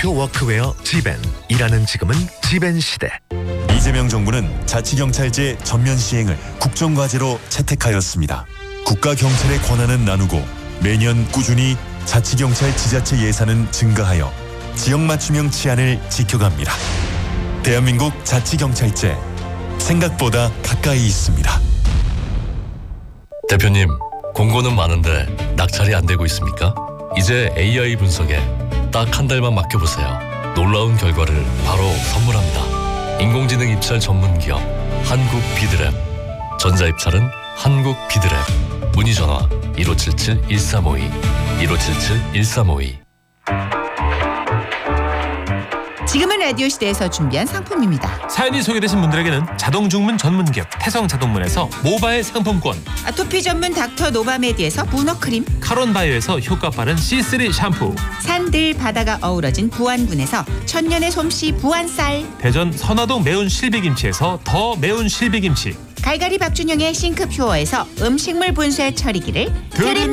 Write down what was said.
대표 워크웨어 지벤. 일하는 지금은 지벤 시대. 이재명 정부는 자치경찰제 전면 시행을 국정과제로 채택하였습니다. 국가경찰의 권한은 나누고 매년 꾸준히 자치경찰 지자체 예산은 증가하여 지역 맞춤형 치안을 지켜갑니다. 대한민국 자치경찰제, 생각보다 가까이 있습니다. 대표님, 공고는 많은데 낙찰이 안 되고 있습니까? 이제 AI 분석에 딱 한 달만 맡겨보세요. 놀라운 결과를 바로 선물합니다. 인공지능 입찰 전문 기업 한국비드랩. 전자입찰은 한국비드랩. 문의 전화 1577-1352 1577-1352. 지금은 라디오 시대에서 준비한 상품입니다. 사연이 소개되신 분들에게는 자동주문 전문기업 태성자동문에서 모바일 상품권, 아토피 전문 닥터 노바메디에서 문어크림, 카론바이오에서 효과 빠른 C3 샴푸, 산들 바다가 어우러진 부안군에서 천년의 솜씨 부안쌀, 대전 선화동 매운 실비김치에서 더 매운 실비김치, 갈갈이 박준영의 싱크퓨어에서 음식물 분쇄 처리기를 드립니다.